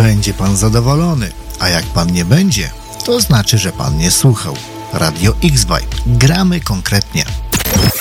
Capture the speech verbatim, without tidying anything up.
będzie pan zadowolony, a jak pan nie będzie, to znaczy, że pan nie słuchał. Radio X-Vibe. Gramy konkretnie.